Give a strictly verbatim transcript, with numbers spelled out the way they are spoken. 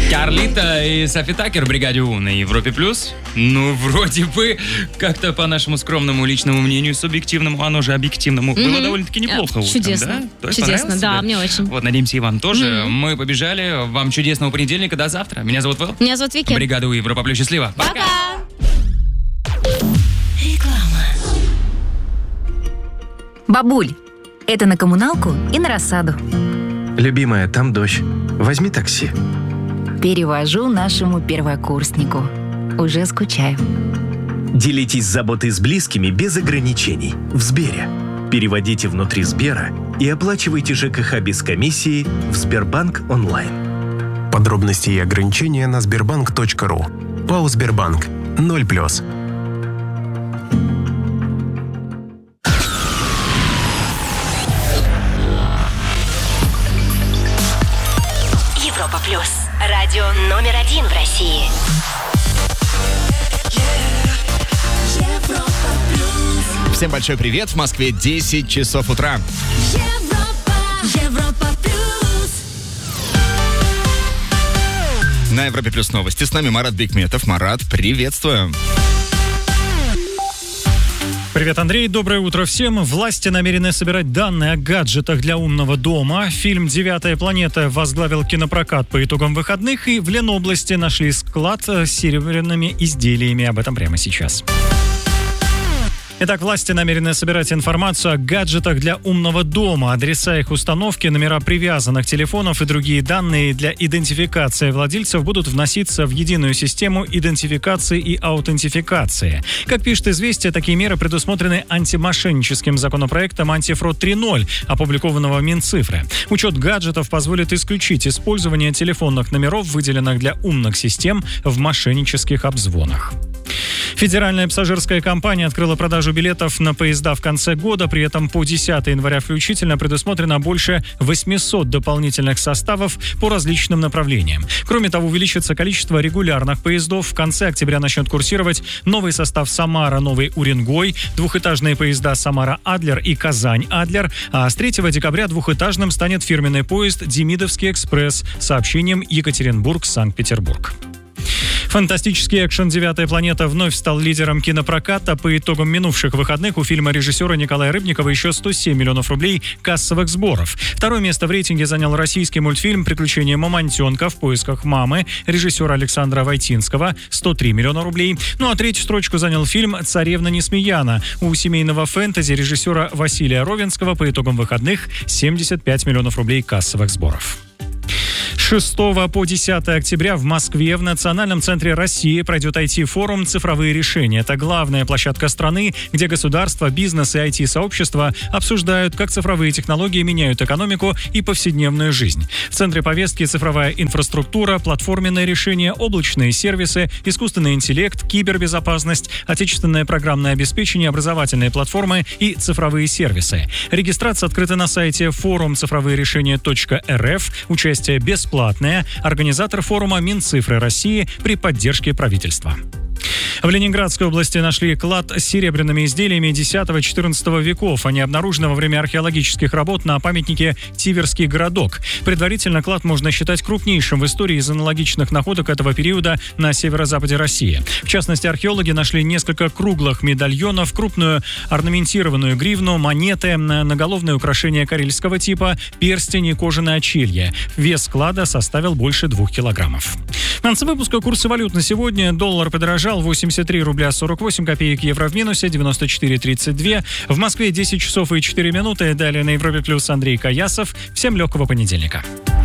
Карлита и Софи Таккер в «Бригаде У» на Европе+. плюс. Ну, вроде бы, как-то по нашему скромному личному мнению, субъективному, оно же объективному, mm-hmm. было довольно-таки неплохо. Чудесно. Утром, да? Чудесно, да, мне очень. Вот, надеемся, и вам тоже. Mm-hmm. Мы побежали. Вам чудесного понедельника. До завтра. Меня зовут Вэл. Меня зовут Вики. «Бригада У» Европа+. плюс. Счастливо. Пока! Реклама. Бабуль, это на коммуналку и на рассаду. Любимая, там дождь. Возьми такси. Перевожу нашему первокурснику. Уже скучаю. Делитесь заботой с близкими без ограничений. В Сбере. Переводите внутри Сбера и оплачивайте ЖКХ без комиссии в Сбербанк онлайн. Подробности и ограничения на сбербанк точка ру. ПАО «Сбербанк». ноль плюс. Европа плюс. Радио номер один в России. Всем большой привет. В Москве десять часов утра. Европа, Европа плюс. На Европе плюс новости. С нами Марат Бекметов. Марат, приветствую. Привет, Андрей. Доброе утро всем. Власти намерены собирать данные о гаджетах для умного дома. Фильм «Девятая планета» возглавил кинопрокат по итогам выходных, и в Ленобласти нашли склад с серебряными изделиями. Об этом прямо сейчас. Итак, власти намерены собирать информацию о гаджетах для умного дома, адреса их установки, номера привязанных телефонов и другие данные для идентификации владельцев будут вноситься в единую систему идентификации и аутентификации. Как пишет «Известия», такие меры предусмотрены антимошенническим законопроектом «Антифрод три ноль», опубликованного в Минцифры. Учет гаджетов позволит исключить использование телефонных номеров, выделенных для умных систем, в мошеннических обзвонах. Федеральная пассажирская компания открыла продажу билетов на поезда в конце года. При этом по десятое января включительно предусмотрено больше восемьсот дополнительных составов по различным направлениям. Кроме того, увеличится количество регулярных поездов. В конце октября начнет курсировать новый состав Самара-Новый Уренгой, двухэтажные поезда Самара-Адлер и Казань-Адлер, а с третьего декабря двухэтажным станет фирменный поезд Демидовский экспресс с сообщением Екатеринбург-Санкт-Петербург. Фантастический экшен «Девятая планета» вновь стал лидером кинопроката. По итогам минувших выходных у фильма режиссера Николая Рыбникова еще сто семь миллионов рублей кассовых сборов. Второе место в рейтинге занял российский мультфильм «Приключения мамонтенка в поисках мамы» режиссера Александра Войтинского, сто три миллиона рублей. Ну а третью строчку занял фильм «Царевна Несмеяна» у семейного фэнтези режиссера Василия Ровенского. По итогам выходных семьдесят пять миллионов рублей кассовых сборов. С шестого по десятое октября в Москве в Национальном центре России пройдет ай ти-форум «Цифровые решения». Это главная площадка страны, где государство, бизнес и ай ти-сообщество обсуждают, как цифровые технологии меняют экономику и повседневную жизнь. В центре повестки цифровая инфраструктура, платформенные решения, облачные сервисы, искусственный интеллект, кибербезопасность, отечественное программное обеспечение, образовательные платформы и цифровые сервисы. Регистрация открыта на сайте форум цифровые решения точка эр эф. Участие бесплатное. Организатор форума Минцифры России при поддержке правительства. В Ленинградской области нашли клад с серебряными изделиями десятого-четырнадцатого веков. Они обнаружены во время археологических работ на памятнике Тиверский городок. Предварительно клад можно считать крупнейшим в истории из аналогичных находок этого периода на северо-западе России. В частности, археологи нашли несколько круглых медальонов, крупную орнаментированную гривну, монеты, наголовные украшения карельского типа, перстень и кожаное очелье. Вес клада составил больше двух килограммов. В конце выпуска курсы валют на сегодня. Доллар подорожал, восемьдесят три рубля сорок восемь копеек, евро в минусе, девяносто четыре тридцать два. В Москве десять часов и четыре минуты. Далее на Европе плюс Андрей Каясов. Всем легкого понедельника.